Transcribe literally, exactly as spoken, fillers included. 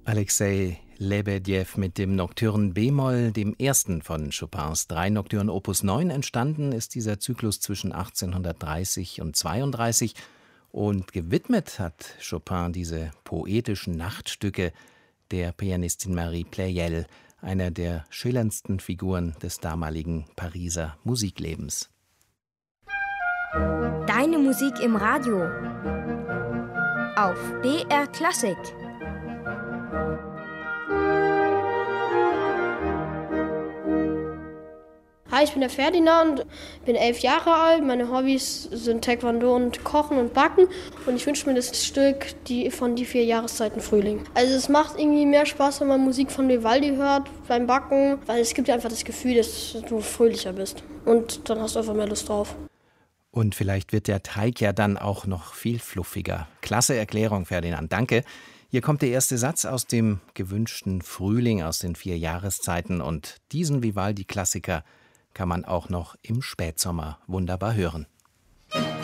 Alexei Lebedew mit dem Nocturne b-Moll, dem ersten von Chopins drei Nocturnen Opus neun. Entstanden ist dieser Zyklus zwischen achtzehnhundertdreißig und zweiunddreißig und gewidmet hat Chopin diese poetischen Nachtstücke der Pianistin Marie Pleyel, einer der schillerndsten Figuren des damaligen Pariser Musiklebens. Deine Musik im Radio auf B R Klassik. Hi, ich bin der Ferdinand, bin elf Jahre alt. Meine Hobbys sind Taekwondo und Kochen und Backen. Und ich wünsche mir das Stück die, von Die vier Jahreszeiten Frühling. Also es macht irgendwie mehr Spaß, wenn man Musik von Vivaldi hört beim Backen, weil es gibt dir einfach das Gefühl, dass du fröhlicher bist. Und dann hast du einfach mehr Lust drauf. Und vielleicht wird der Teig ja dann auch noch viel fluffiger. Klasse Erklärung, Ferdinand, danke. Hier kommt der erste Satz aus dem gewünschten Frühling aus den vier Jahreszeiten. Und diesen Vivaldi-Klassiker kann man auch noch im Spätsommer wunderbar hören.